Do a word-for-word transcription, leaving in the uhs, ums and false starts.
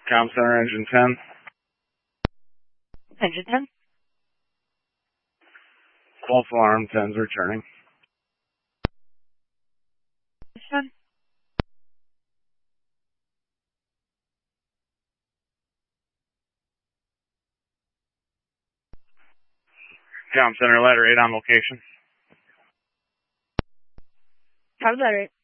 Com Center, engine ten. Engine ten. False alarm, ten's returning. ten. Com Center, ladder eight on location. Copy letter eight.